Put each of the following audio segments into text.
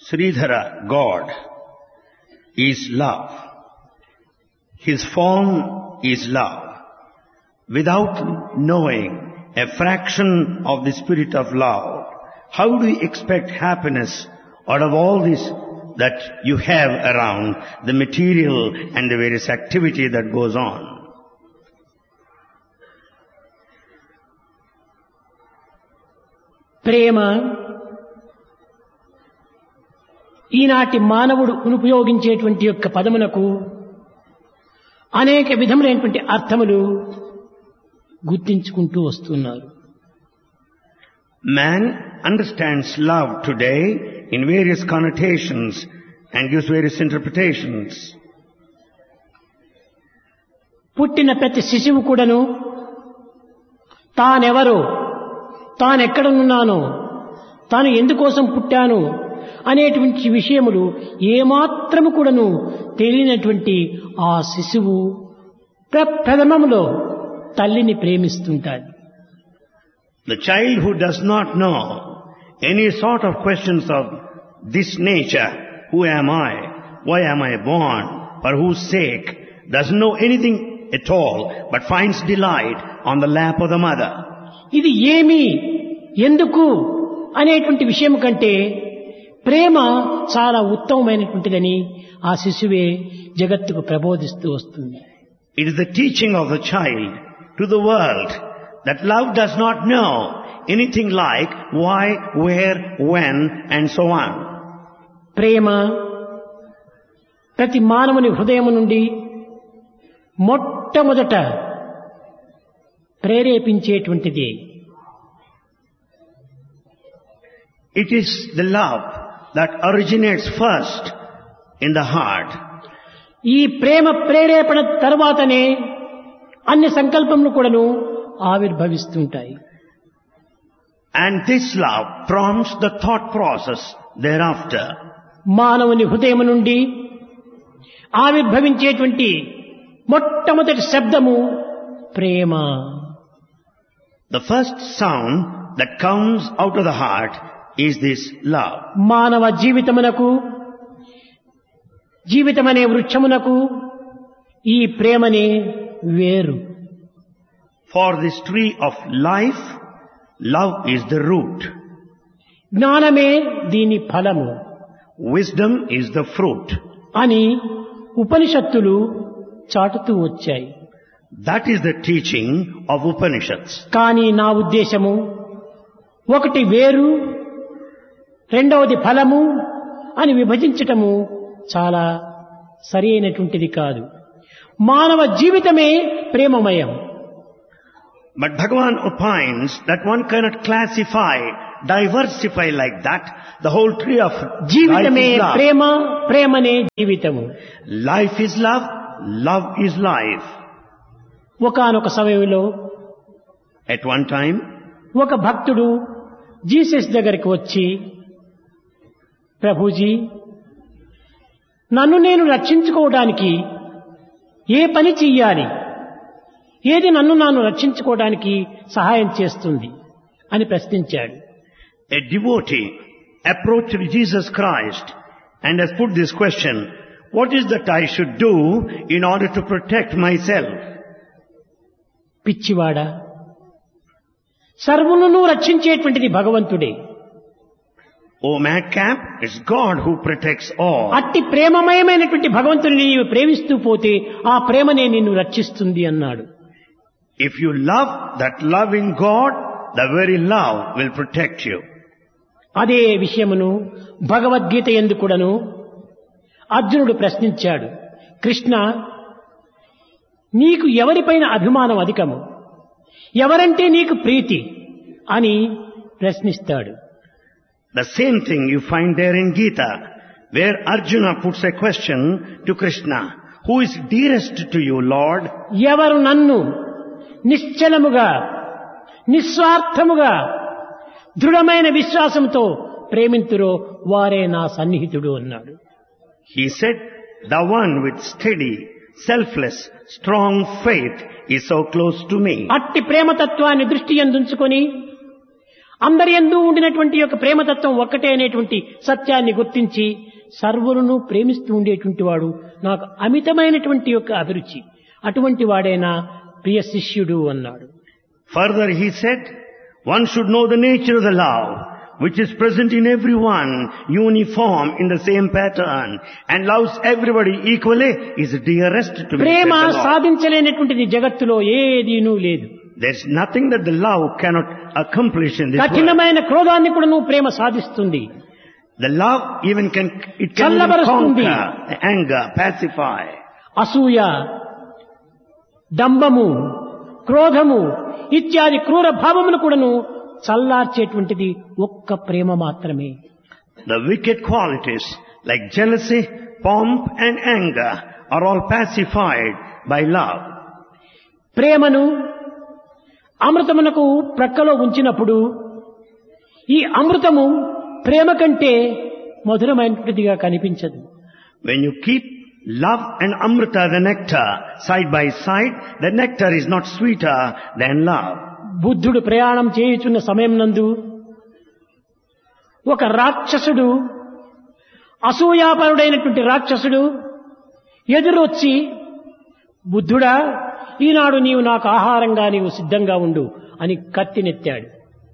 Sridhara, God, is love. His form is love. Without knowing a fraction of the spirit of love, how do you expect happiness out of all this that you have around, the material and the various activity that goes on? ప్రేమ ఈనాటి మానవుడు ఉపయోగించేటువంటి యొక్క పదమునకు అనేక విధములైనటువంటి అర్థములు గుర్తించుకుంటూ వస్తున్నారు. Man understands love today in various connotations and gives various interpretations. పుట్టిన ప్రతి శిశువు కూడాను తానెవరో, తానెక్కడనున్నానో, తాను ఎందుకోసం పుట్టాను అనేటువంటి విషయములు ఏమాత్రము కూడాను తెలియనటువంటి ఆ శిశువు ప్రథమములో తల్లిని ప్రేమిస్తుంటాడు. The child who does not know any sort of questions of this nature, who am I, why am I born, for whose sake, doesn't know anything at all, but finds delight on the lap of the mother. ఇది ఏమి, ఎందుకు అనేటువంటి విషయం కంటే ప్రేమ చాలా ఉత్తమమైనటువంటిదని ఆ శిశువే జగత్తుకు ప్రబోధిస్తూ వస్తుంది. It is the teaching of the child to the world that love does not know anything like why, where, when and so on. ప్రేమ ప్రతి మానవుని హృదయం నుండి మొట్టమొదట ప్రేరేపించేటువంటిది. It is the love that originates first in the heart. ఈ ప్రేమ ప్రేరేపణ తర్వాతనే అన్ని సంకల్పములు కూడాను ఆవిర్భవిస్తుంటాయి. And this love prompts the thought process thereafter. మానవుని హృదయం నుండి ఆవిర్భవించేటువంటి మొట్టమొదటి శబ్దము ప్రేమ. The first sound that comes out of the heart is this love. మానవ జీవితమునకు, జీవితమనే వృక్షమునకు ఈ ప్రేమనే వేరు. For this tree of life, love is the root. జ్ఞానమే దీని ఫలము. Wisdom is the fruit. అని ఉపనిషత్తులు చాటుతూ వచ్చాయి. That is the teaching of Upanishads. కానీ నా ఉద్దేశము ఒకటి వేరు, రెండవది ఫలము అని విభజించటము చాలా సరి అయినటువంటిది కాదు. మానవ జీవితమే ప్రేమమయం. But Bhagavan opines that one cannot classify, diversify like that. The whole tree of జీవితమే life is love. ప్రేమ, ప్రేమనే జీవితము. Life is love, love is life. ఒకానొక సమయంలో At one time, ఒక భక్తుడు జీసస్ దగ్గరికి వచ్చి, ప్రభుజీ, నన్ను నేను రక్షించుకోవడానికి ఏ పని చెయ్యాలి, ఏది నన్ను నాను రక్షించుకోవడానికి సహాయం చేస్తుంది అని ప్రశ్నించాడు. a devotee approached Jesus Christ and has put this question, what is that I should do in order to protect myself? పిచ్చివాడా, సర్వులను రక్షించేటువంటిది భగవంతుడే. O madcap, it's God who protects all. అట్టి ప్రేమమయమైనటువంటి భగవంతుని నీవు ప్రేమిస్తూ పోతే ఆ ప్రేమనే నిన్ను రక్షిస్తుంది అన్నాడు. If you love that loving God, the very love will protect you. అదే విషయమును భగవద్గీత యందు కూడాను అర్జునుడు ప్రశ్నించాడు, కృష్ణ, నీకు ఎవరిపైన అభిమానం అధికము, ఎవరంటే నీకు ప్రీతి అని ప్రశ్నిస్తాడు. The same thing you find there in Gita, where Arjuna puts a question to Krishna, who is dearest to you, Lord? ఎవరు నన్ను నిశ్చలముగా, నిస్వార్థముగా, దృఢమైన విశ్వాసంతో ప్రేమింతురో వారే నా సన్నిహితుడు అన్నాడు. He said, the one with steady, selfless, strong faith is so close to me. అట్టి ప్రేమతత్వాన్ని దృష్టి యందుంచుకొని అందరి యందు ఉండినటువంటి యొక్క ప్రేమతత్వం ఒక్కటే అనేటువంటి సత్యాన్ని గుర్తించి సర్వులను ప్రేమిస్తూ ఉండేటువంటి వాడు నాకు అమితమైనటువంటి యొక్క అభిరుచి, అటువంటి వాడైనా ప్రియ శిష్యుడు అన్నాడు. Further he said, one should know the nature of the love which is present in everyone, uniform in the same pattern, and loves everybody equally, is dearest to me. ప్రేమ సాధించలేనటువంటిది జగత్తులో ఏదీనూ లేదు. There's nothing that the love cannot accomplish in this world. కఠినమైన క్రోధాన్ని కూడా నువ్వు ప్రేమ సాధిస్తుంది. The love even can conquer the anger, pacify. అసూయ, డంబము, క్రోధము ఇత్యాది క్రూర భావములు కూడాను చల్లార్చేటువంటిది ఒక్క ప్రేమ మాత్రమే. The wicked qualities like jealousy, pomp and anger are all pacified by love. ప్రేమను అమృతమునకు ప్రక్కలో ఉంచినప్పుడు ఈ అమృతము ప్రేమ కంటే మధురమైనదిగా కనిపించదు. When you keep love and amrita, the nectar, side by side, the nectar is not sweeter than love. బుద్ధుడు ప్రయాణం చేయుచున్న సమయం నందు ఒక రాక్షసుడు, అసూయాపరుడైనటువంటి రాక్షసుడు ఎదురొచ్చి, బుద్ధుడా, ఈనాడు నీవు నాకు ఆహారంగా నీవు సిద్ధంగా ఉండు అని కత్తినెత్తాడు.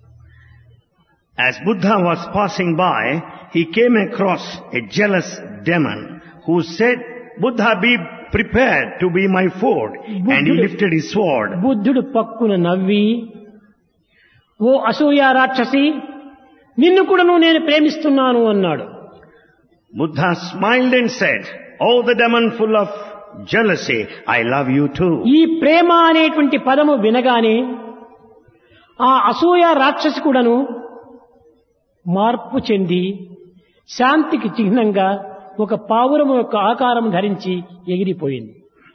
As Buddha was passing by, he came across a jealous demon who said, Buddha, be prepared to be my food. And he lifted his sword. బుద్ధుడు పక్కున నవ్వి, ఓ అసూయ రాక్షసి, నిన్ను కూడా నేను ప్రేమిస్తున్నాను అన్నాడు. Buddha smiled and said, oh the demon full of jealousy, I love you too. ఈ ప్రేమ అనేటువంటి పదము వినగానే ఆ అసూయ రాక్షసి కూడాను మార్పు చెంది శాంతికి చిహ్నంగా ఒక పావురము యొక్క ఆకారం ధరించి ఎగిరిపోయింది.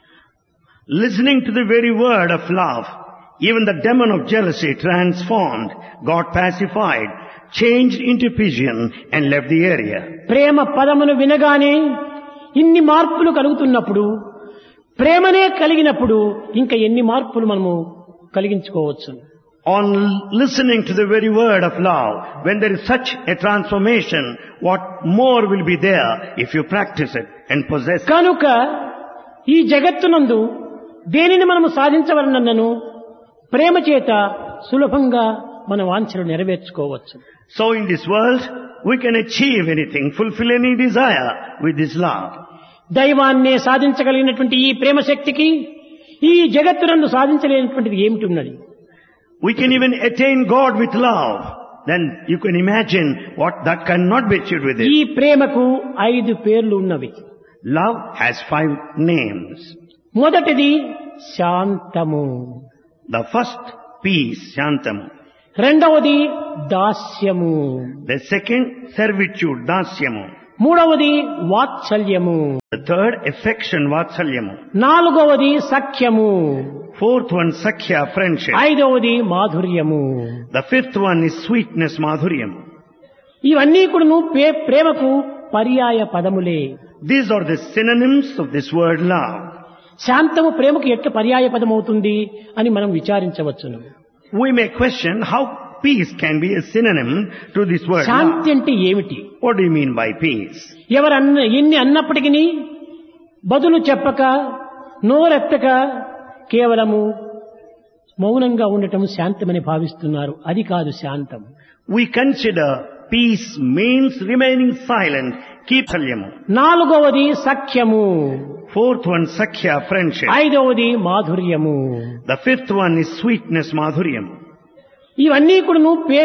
Listening to the very word of love, even the demon of jealousy transformed, got pacified, changed into pigeon and left the area. ప్రేమ పదమును వినగానే ఇన్ని మార్పులు కలుగుతున్నప్పుడు, ప్రేమనే కలిగినప్పుడు ఇంకా ఎన్ని మార్పులు మనము కలిగించుకోవచ్చు. On listening to the very word of love, when there is such a transformation, what more will be there if you practice it and possess it? కనుక ఈ జగత్తునందు దేనిని మనము సాధించవలనను ప్రేమ చేత సులభంగా మన వాంఛలు నెరవేర్చుకోవచ్చు. So in this world, we can achieve anything, fulfill any desire with this love. దైవాన్నే సాధించగలిగినటువంటి ఈ ప్రేమ శక్తికి ఈ జగత్తునందు సాధించలేనటువంటిది ఏమిటి ఉన్నది? We can even attain God with love. Then you can imagine what that cannot be achieved with it. ఈ ప్రేమకు 5 పేర్లు ఉన్నవి. Love has 5 names. మొదటిది శాంతము, The first, peace, shantam. రెండవది దాస్యము, The second, servitude, dasyamu. మూడవది వాత్సల్యము, The third, affection, vatsalyamu. నాలుగవది సఖ్యము, Fourth one, sakhya, friendship. ఐదవది మాధుర్యము. The fifth one is sweetness, madhuryam. ఇవన్నీ కూడాను ప్రేమకు పర్యాయ పదములే. These are the synonyms of this word love. శాంతము ప్రేమకు ఎట్లా పర్యాయ పదం అవుతుంది అని మనం విచారించవచ్చును. We may question how peace can be a synonym to this word Shanti love. అంటే ఏమిటి? What do you mean by peace? ఎన్ని అన్నప్పటికీ బదులు చెప్పక, నోరెత్తక కేవలము మౌనంగా ఉండటం శాంతమని భావిస్తున్నారు. అది కాదు శాంతం. We consider peace means remaining silent, keep salyamu. నాలుగవది సఖ్యము, Fourth one, sakhya, friendship. ఐదవది మాధుర్యము. The fifth one is sweetness, madhuryam. ఇవన్నీ కూడా